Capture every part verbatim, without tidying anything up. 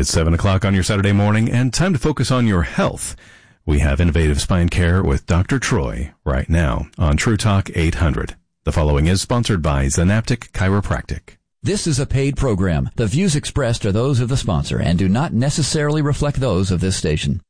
It's seven o'clock on your Saturday morning and time to focus on your health. We have Innovative Spine Care with Doctor Troy right now on True Talk eight hundred. The following is sponsored by Zenaptic Chiropractic. This is a paid program. The views expressed are those of the sponsor and do not necessarily reflect those of this station.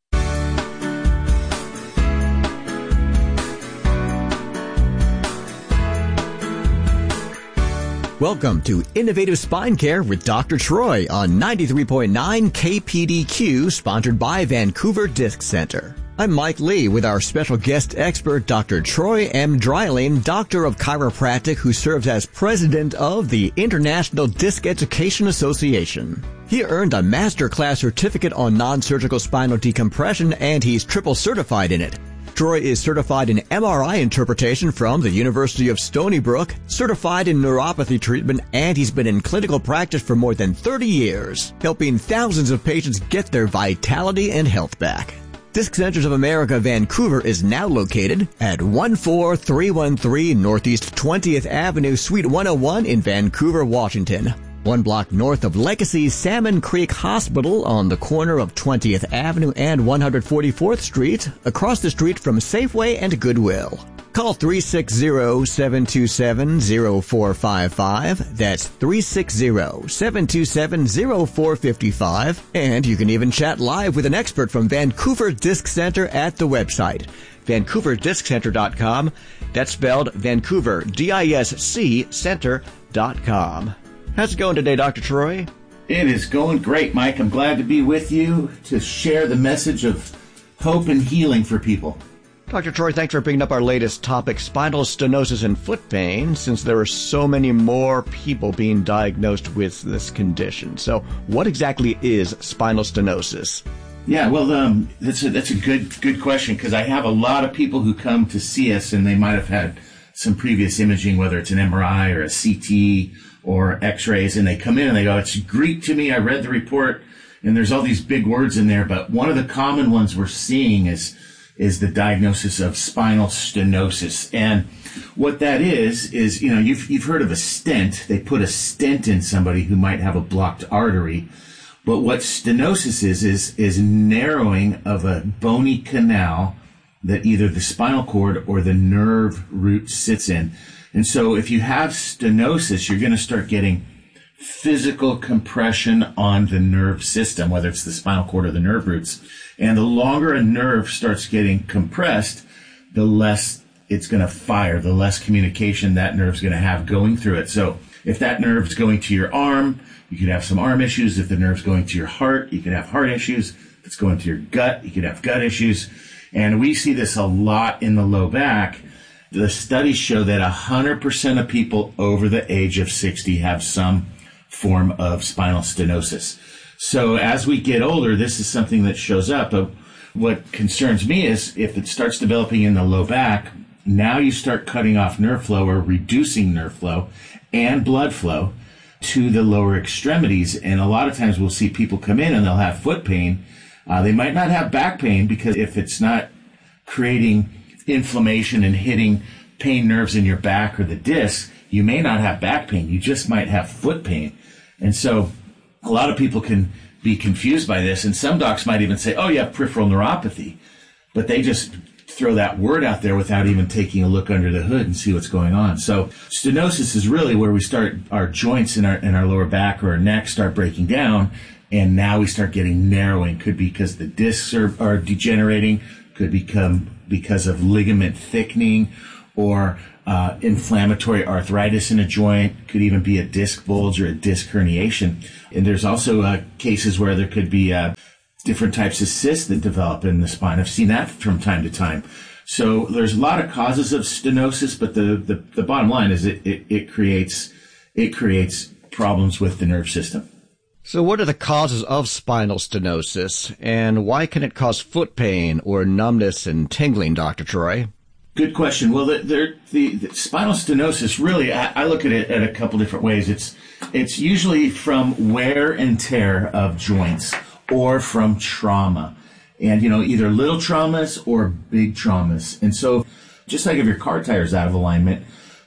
Welcome to Innovative Spine Care with Doctor Troy on ninety-three point nine K P D Q, sponsored by Vancouver Disc Center. I'm Mike Lee with our special guest expert, Doctor Troy M. Dreiling, Doctor of Chiropractic, who serves as President of the International Disc Education Association. He earned a master class certificate on non-surgical spinal decompression, and he's triple certified in it. Troy is certified in M R I interpretation from the University of Stony Brook, certified in neuropathy treatment, and he's been in clinical practice for more than thirty years, helping thousands of patients get their vitality and health back. Disc Centers of America Vancouver is now located at one four three one three Northeast twentieth Avenue, Suite one oh one in Vancouver, Washington. One block north of Legacy's Salmon Creek Hospital on the corner of twentieth Avenue and one hundred forty-fourth Street, across the street from Safeway and Goodwill. Call three six zero, seven two seven, zero four five five. That's three six zero, seven two seven, zero four five five. And you can even chat live with an expert from Vancouver Disc Center at the website, vancouver disc center dot com. That's spelled Vancouver, D I S C, center dot com. How's it going today, Doctor Troy? It is going great, Mike. I'm glad to be with you to share the message of hope and healing for people. Doctor Troy, thanks for bringing up our latest topic, spinal stenosis and foot pain, since there are so many more people being diagnosed with this condition. So what exactly is spinal stenosis? Yeah, well, um, that's a, that's a good good question, because I have a lot of people who come to see us, and they might have had some previous imaging, whether it's an M R I or a C T or x-rays, and they come in and they go, it's Greek to me, I read the report, and there's all these big words in there, but one of the common ones we're seeing is is the diagnosis of spinal stenosis. And what that is, is, you know, you've you've heard of a stent. They put a stent in somebody who might have a blocked artery. But what stenosis is, is, is narrowing of a bony canal that either the spinal cord or the nerve root sits in. And so if you have stenosis, you're going to start getting physical compression on the nerve system, whether it's the spinal cord or the nerve roots. And the longer a nerve starts getting compressed, the less it's going to fire, the less communication that nerve's going to have going through it. So if that nerve's going to your arm, you could have some arm issues. If the nerve's going to your heart, you could have heart issues. If it's going to your gut, you could have gut issues. And we see this a lot in the low back. The studies show that one hundred percent of people over the age of sixty have some form of spinal stenosis. So as we get older, this is something that shows up. But what concerns me is if it starts developing in the low back, now you start cutting off nerve flow or reducing nerve flow and blood flow to the lower extremities. And a lot of times we'll see people come in and they'll have foot pain. Uh, they might not have back pain, because if it's not creating inflammation and hitting pain nerves in your back or the disc, you may not have back pain. You just might have foot pain. And so a lot of people can be confused by this. And some docs might even say, oh, you have peripheral neuropathy. But they just throw that word out there without even taking a look under the hood and see what's going on. So stenosis is really where we start, our joints in our, in our lower back or our neck start breaking down. And now we start getting narrowing. Could be because the discs are, are degenerating. Could become because of ligament thickening or uh, inflammatory arthritis in a joint. Could even be a disc bulge or a disc herniation. And there's also uh, cases where there could be uh, different types of cysts that develop in the spine. I've seen that from time to time. So there's a lot of causes of stenosis, but the, the, the bottom line is it, it, it creates it creates problems with the nerve system. So what are the causes of spinal stenosis, and why can it cause foot pain or numbness and tingling, Doctor Troy? Good question. Well, the, the, the, the spinal stenosis, really, I, I look at it at a couple different ways. It's it's usually from wear and tear of joints or from trauma. And, you know, either little traumas or big traumas. And so just like if your car tire's out of alignment,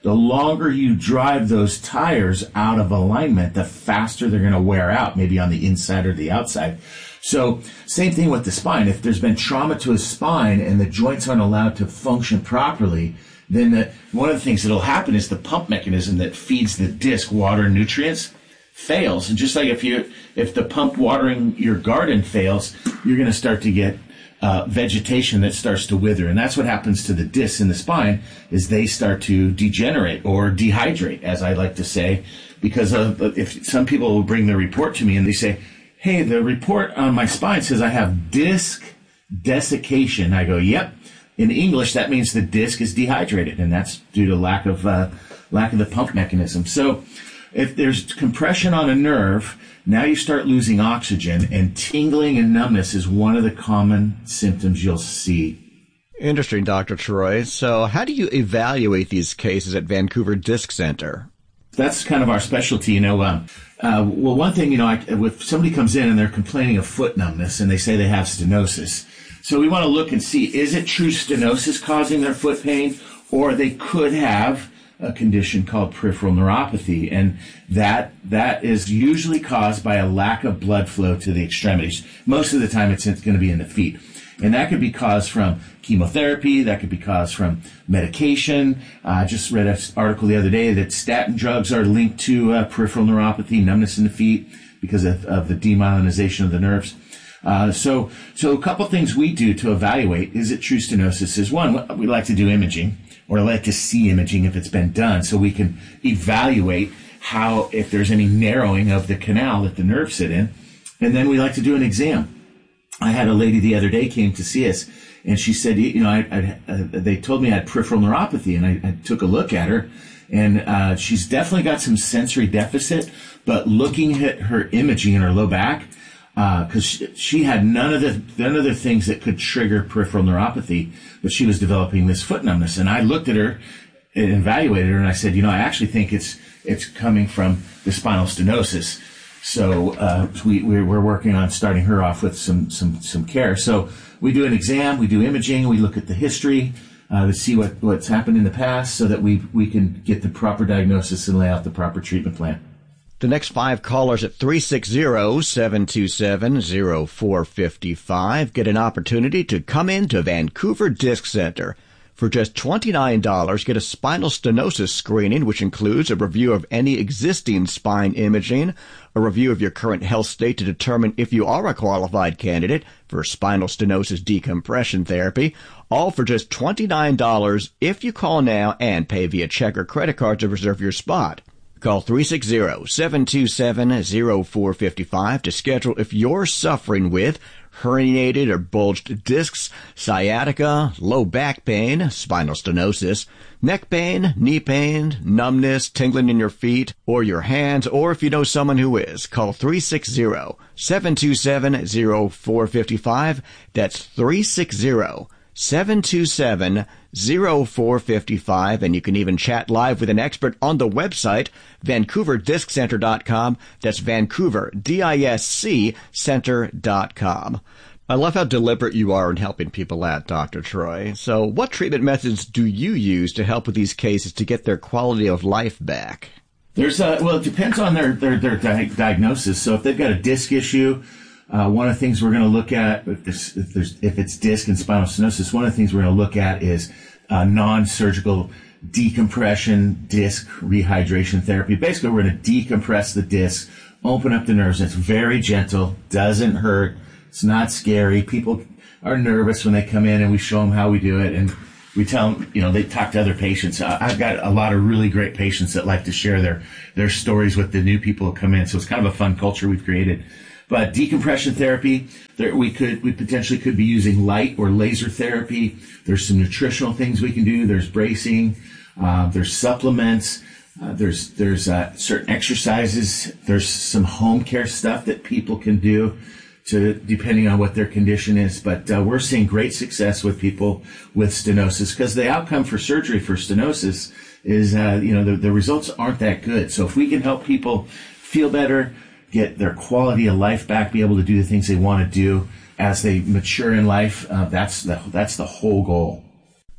the longer you drive those tires out of alignment, the faster they're going to wear out, maybe on the inside or the outside. So same thing with the spine. If there's been trauma to a spine and the joints aren't allowed to function properly, then the, one of the things that will happen is the pump mechanism that feeds the disc water and nutrients fails. And just like if you if the pump watering your garden fails, you're going to start to get uh, vegetation that starts to wither. And that's what happens to the discs in the spine, is they start to degenerate or dehydrate, as I like to say, because of, if some people will bring their report to me and they say, hey, the report on my spine says I have disc desiccation. I go, yep. In English, that means the disc is dehydrated, and that's due to lack of uh, lack of the pump mechanism. So if there's compression on a nerve, now you start losing oxygen, and tingling and numbness is one of the common symptoms you'll see. Interesting, Doctor Troy. So how do you evaluate these cases at Vancouver Disc Center? That's kind of our specialty, you know. Um, uh, well, one thing, you know, I, if somebody comes in and they're complaining of foot numbness and they say they have stenosis, so we want to look and see, is it true stenosis causing their foot pain, or they could have a condition called peripheral neuropathy, and that that is usually caused by a lack of blood flow to the extremities. Most of the time, it's going to be in the feet. And that could be caused from chemotherapy. That could be caused from medication. Uh, I just read an article the other day that statin drugs are linked to uh, peripheral neuropathy, numbness in the feet, because of, of the demyelinization of the nerves. Uh, so, so a couple things we do to evaluate, is it true stenosis, is one, we like to do imaging, or like to see imaging if it's been done, so we can evaluate how, if there's any narrowing of the canal that the nerves sit in. And then we like to do an exam. I had a lady the other day came to see us, and she said, you know, I, I, uh, they told me I had peripheral neuropathy, and I, I took a look at her, and uh, she's definitely got some sensory deficit, but looking at her imaging in her low back, because uh, she, she had none of the none of the things that could trigger peripheral neuropathy, but she was developing this foot numbness. And I looked at her and evaluated her, and I said, you know, I actually think it's it's coming from the spinal stenosis. So uh, we, we're working on starting her off with some, some, some care. So we do an exam, we do imaging, we look at the history uh, to see what, what's happened in the past, so that we we can get the proper diagnosis and lay out the proper treatment plan. The next five callers at three six zero, seven two seven, zero four five five get an opportunity to come into Vancouver Disc Center. For just twenty-nine dollars, get a spinal stenosis screening, which includes a review of any existing spine imaging, a review of your current health state to determine if you are a qualified candidate for spinal stenosis decompression therapy, all for just twenty-nine dollars if you call now and pay via check or credit card to reserve your spot. Call three six zero, seven two seven, zero four five five to schedule if you're suffering with herniated or bulged discs, sciatica, low back pain, spinal stenosis, neck pain, knee pain, numbness, tingling in your feet or your hands, or if you know someone who is, call three six zero, seven two seven, zero four five five. That's three six zero, seven two seven, zero four five five, and you can even chat live with an expert on the website, vancouver disc center dot com. That's Vancouver, D I S C, center dot com. I love how deliberate you are in helping people out, Doctor Troy. So what treatment methods do you use to help with these cases to get their quality of life back? There's a, well, it depends on their, their, their di- diagnosis. So if they've got a disc issue, Uh, one of the things we're going to look at, if, this, if, there's, if it's disc and spinal stenosis, one of the things we're going to look at is uh, non-surgical decompression disc rehydration therapy. Basically, we're going to decompress the disc, open up the nerves. It's very gentle, doesn't hurt, it's not scary. People are nervous when they come in, and we show them how we do it, and we tell them, you know, they talk to other patients. I've got a lot of really great patients that like to share their, their stories with the new people who come in, so it's kind of a fun culture we've created. But decompression therapy, there, we could, we potentially could be using light or laser therapy. There's some nutritional things we can do. There's bracing. Uh, there's supplements. Uh, there's, there's, uh, certain exercises. There's some home care stuff that people can do to, depending on what their condition is. But, uh, we're seeing great success with people with stenosis, because the outcome for surgery for stenosis is, uh, you know, the, the results aren't that good. So if we can help people feel better, get their quality of life back, be able to do the things they want to do as they mature in life, uh, that's the that's the whole goal.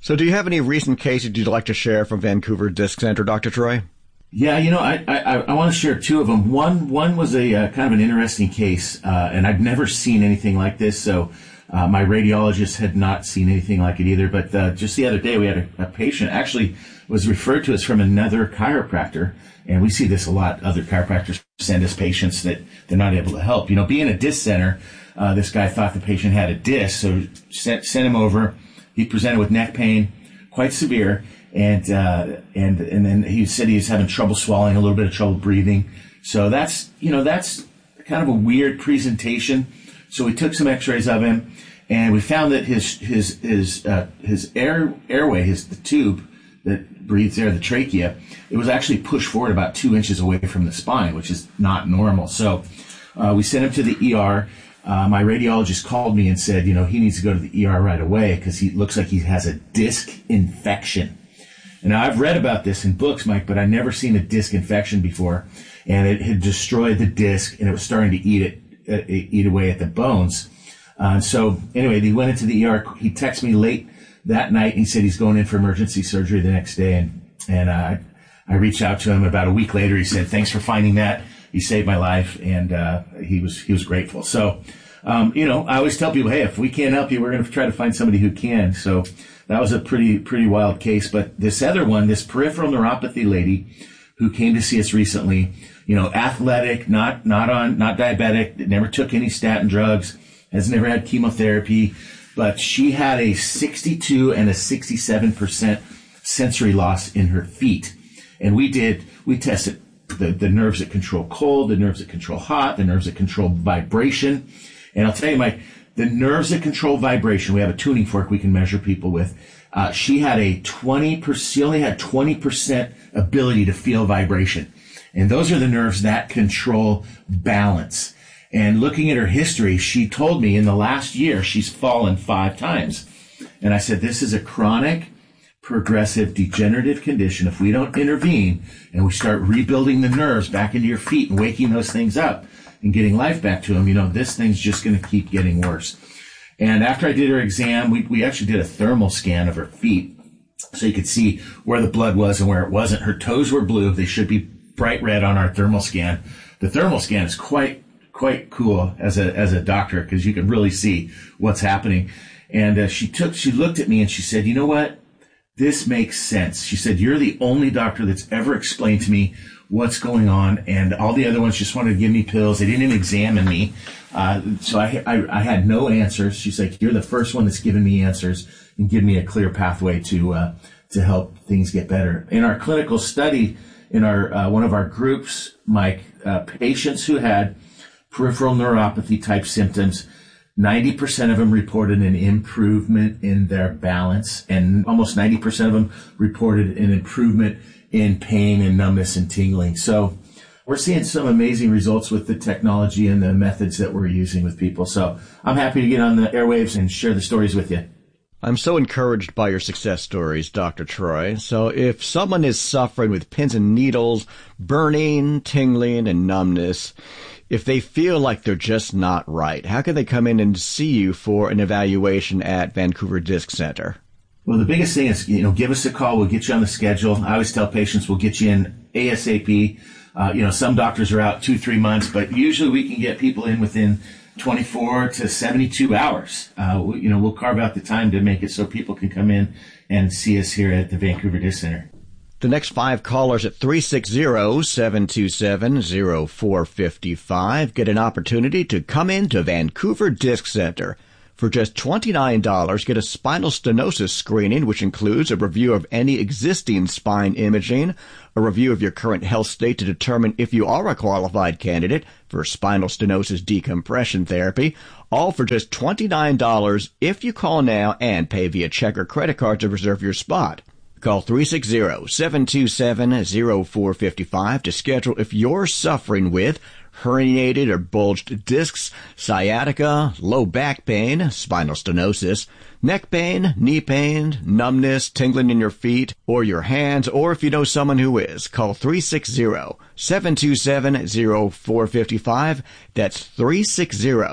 So do you have any recent cases you'd like to share from Vancouver Disc Center, Doctor Troy? Yeah, you know, I I, I want to share two of them. One one was a uh, kind of an interesting case, uh, and I've never seen anything like this. So uh, my radiologist had not seen anything like it either. But uh, just the other day, we had a, a patient actually was referred to us from another chiropractor, and we see this a lot. Other chiropractors send us patients that they're not able to help. You know, being a disc center, uh, this guy thought the patient had a disc, so sent sent him over. He presented with neck pain, quite severe. And, uh, and, and then he said he was having trouble swallowing, a little bit of trouble breathing. So that's, you know, that's kind of a weird presentation. So we took some x-rays of him and we found that his, his, his, uh, his air, airway, his, the tube that breathes air, the trachea, it was actually pushed forward about two inches away from the spine, which is not normal. So, uh, we sent him to the E R. Uh, my radiologist called me and said, you know, he needs to go to the E R right away because he looks like he has a disc infection. Now, I've read about this in books, Mike, but I'd never seen a disc infection before, and it had destroyed the disc, and it was starting to eat it, uh, eat away at the bones. Uh, so anyway, he went into the E R. He texted me late that night, and he said he's going in for emergency surgery the next day, and and uh, I reached out to him about a week later. He said, "Thanks for finding that. You saved my life," and uh, he was he was grateful. So, um, you know, I always tell people, hey, if we can't help you, we're going to try to find somebody who can. So. That was a pretty, pretty wild case. But this other one, this peripheral neuropathy lady who came to see us recently, you know, athletic, not, not on, not diabetic, never took any statin drugs, has never had chemotherapy, but she had a sixty-two and a sixty-seven percent sensory loss in her feet. And we did, we tested the, the nerves that control cold, the nerves that control hot, the nerves that control vibration. And I'll tell you, Mike, the nerves that control vibration, we have a tuning fork we can measure people with. Uh, she had a twenty percent, she only had twenty percent ability to feel vibration. And those are the nerves that control balance. And looking at her history, she told me in the last year, she's fallen five times. And I said, this is a chronic, progressive, degenerative condition. If we don't intervene and we start rebuilding the nerves back into your feet and waking those things up, and getting life back to him, you know, this thing's just going to keep getting worse. And after I did her exam, we, we actually did a thermal scan of her feet so you could see where the blood was and where it wasn't. Her toes were blue. They should be bright red on our thermal scan. The thermal scan is quite, quite cool as a, as a doctor because you can really see what's happening. And uh, she took, she looked at me and she said, you know what? This makes sense. She said, you're the only doctor that's ever explained to me what's going on, and all the other ones just wanted to give me pills. They didn't examine me. Uh, so I, I, I had no answers. She's like, you're the first one that's given me answers and give me a clear pathway to, uh, to help things get better. In our clinical study, in our, uh, one of our groups, Mike, uh, patients who had peripheral neuropathy type symptoms, ninety percent of them reported an improvement in their balance, and almost ninety percent of them reported an improvement in pain and numbness and tingling. So we're seeing some amazing results with the technology and the methods that we're using with people. So I'm happy to get on the airwaves and share the stories with you. I'm so encouraged by your success stories, Doctor Troy. So if someone is suffering with pins and needles, burning, tingling, and numbness, if they feel like they're just not right, how can they come in and see you for an evaluation at Vancouver Disc Center? Well, the biggest thing is, you know, give us a call. We'll get you on the schedule. I always tell patients we'll get you in ASAP. Uh, you know, some doctors are out two, three months, but usually we can get people in within twenty-four to seventy-two hours. Uh, we, you know, we'll carve out the time to make it so people can come in and see us here at the Vancouver Disc Center. The next five callers at three six zero, seven two seven, zero four five five get an opportunity to come into Vancouver Disc Center. For just twenty-nine dollars, get a spinal stenosis screening, which includes a review of any existing spine imaging, a review of your current health state to determine if you are a qualified candidate for spinal stenosis decompression therapy, all for just twenty-nine dollars if you call now and pay via check or credit card to reserve your spot. Call three six zero, seven two seven, zero four five five to schedule if you're suffering with herniated or bulged discs, sciatica, low back pain, spinal stenosis, neck pain, knee pain, numbness, tingling in your feet or your hands, or if you know someone who is, call three six zero, seven two seven, zero four five five. That's three six zero,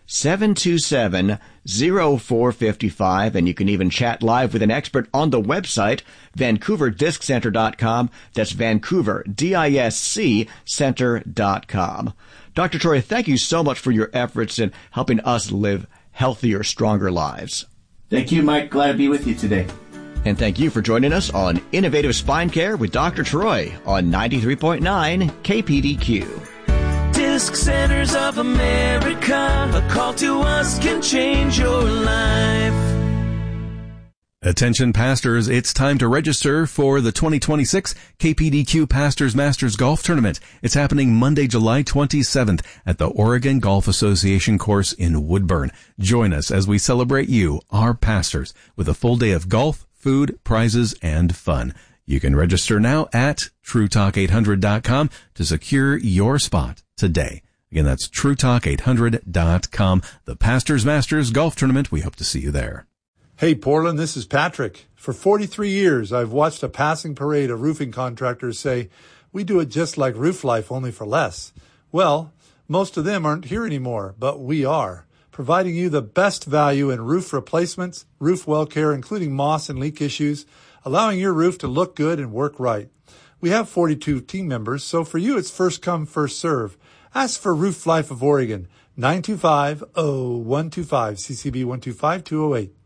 seven two seven, zero four five five, and you can even chat live with an expert on the website, vancouver disc center dot com. That's Vancouver, D I S C, center dot com. Doctor Troy, thank you so much for your efforts in helping us live healthier, stronger lives. Thank you, Mike. Glad to be with you today. And thank you for joining us on Innovative Spine Care with Doctor Troy on ninety-three point nine K P D Q. Disc Centers of America, a call to us can change your life. Attention pastors, it's time to register for the twenty twenty-six K P D Q Pastors Masters Golf Tournament. It's happening Monday, July twenty-seventh at the Oregon Golf Association course in Woodburn. Join us as we celebrate you, our pastors, with a full day of golf, food, prizes, and fun. You can register now at true talk eight hundred dot com to secure your spot today. Again, that's true talk eight hundred dot com. The Pastors Masters Golf Tournament. We hope to see you there. Hey, Portland, this is Patrick. For forty-three years, I've watched a passing parade of roofing contractors say, we do it just like Roof Life, only for less. Well, most of them aren't here anymore, but we are, providing you the best value in roof replacements, roof well care, including moss and leak issues, allowing your roof to look good and work right. We have forty-two team members, so for you, it's first come, first serve. Ask for Roof Life of Oregon, nine two five, zero one two five, C C B one two five, two oh eight.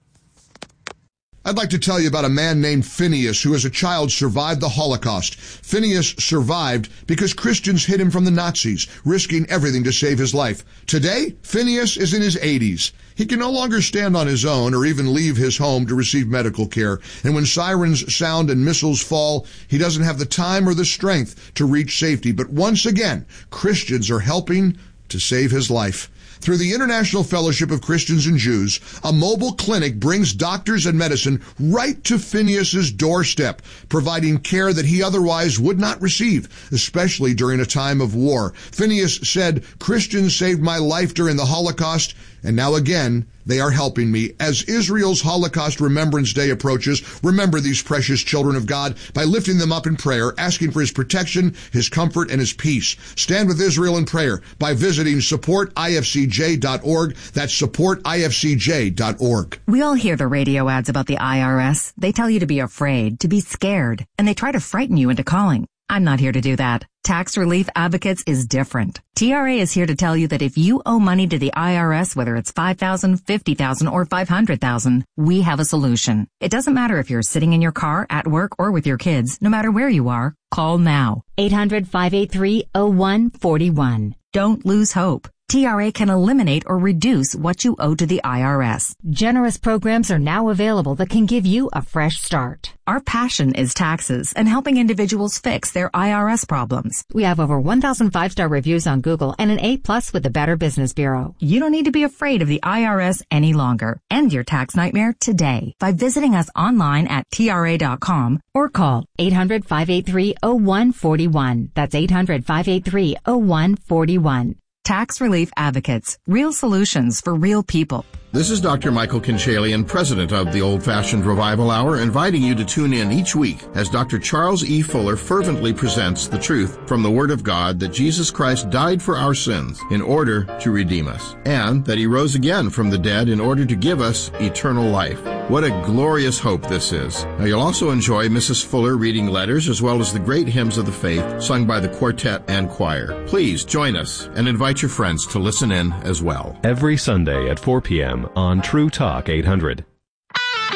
I'd like to tell you about a man named Phineas who as a child survived the Holocaust. Phineas survived because Christians hid him from the Nazis, risking everything to save his life. Today, Phineas is in his eighties. He can no longer stand on his own or even leave his home to receive medical care. And when sirens sound and missiles fall, he doesn't have the time or the strength to reach safety. But once again, Christians are helping to save his life. Through the International Fellowship of Christians and Jews, a mobile clinic brings doctors and medicine right to Phineas's doorstep, providing care that he otherwise would not receive, especially during a time of war. Phineas said, Christians saved my life during the Holocaust, and now again, they are helping me. As Israel's Holocaust Remembrance Day approaches, remember these precious children of God by lifting them up in prayer, asking for his protection, his comfort, and his peace. Stand with Israel in prayer by visiting support I F C J dot org. That's support I F C J dot org. We all hear the radio ads about the I R S. They tell you to be afraid, to be scared, and they try to frighten you into calling. I'm not here to do that. Tax Relief Advocates is different. T R A is here to tell you that if you owe money to the I R S, whether it's five thousand dollars, fifty thousand dollars, or five hundred thousand dollars, we have a solution. It doesn't matter if you're sitting in your car, at work, or with your kids. No matter where you are, call now. eight hundred, five eight three, zero one four one. Don't lose hope. T R A can eliminate or reduce what you owe to the I R S. Generous programs are now available that can give you a fresh start. Our passion is taxes and helping individuals fix their I R S problems. We have over one thousand five-star reviews on Google and an A plus with the Better Business Bureau. You don't need to be afraid of the I R S any longer. End your tax nightmare today by visiting us online at T R A dot com or call eight hundred, five eight three, zero one four one. That's eight hundred, five eight three, zero one four one. Tax Relief Advocates. Real solutions for real people. This is Doctor Michael Kinchalian, president of the Old Fashioned Revival Hour, inviting you to tune in each week as Doctor Charles E. Fuller fervently presents the truth from the Word of God that Jesus Christ died for our sins in order to redeem us, and that he rose again from the dead in order to give us eternal life. What a glorious hope this is. Now, you'll also enjoy Missus Fuller reading letters as well as the great hymns of the faith sung by the quartet and choir. Please join us and invite your friends to listen in as well. Every Sunday at four p.m. on True Talk eight hundred.